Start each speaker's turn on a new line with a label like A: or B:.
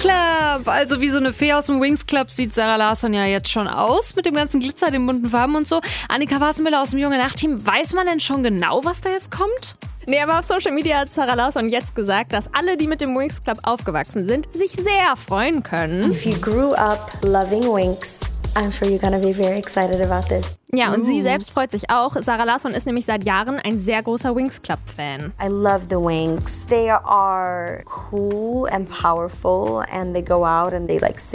A: Club! Also wie so eine Fee aus dem Winx Club sieht Sarah Larsson ja jetzt schon aus, mit dem ganzen Glitzer, den bunten Farben und so. Annika Wassenmüller aus dem Junge Nacht-Team, weiß man denn schon genau, was da jetzt kommt?
B: Nee, aber auf Social Media hat Sarah Larsson jetzt gesagt, dass alle, die mit dem Winx Club aufgewachsen sind, sich sehr freuen können.
C: If you grew up loving Winx, I'm sure you're gonna be very excited about this.
B: Ja, und sie selbst freut sich auch. Sarah Larsson ist nämlich seit Jahren ein sehr großer Winx Club-Fan.
C: I love the Winx. They are cool and powerful and they go out and they like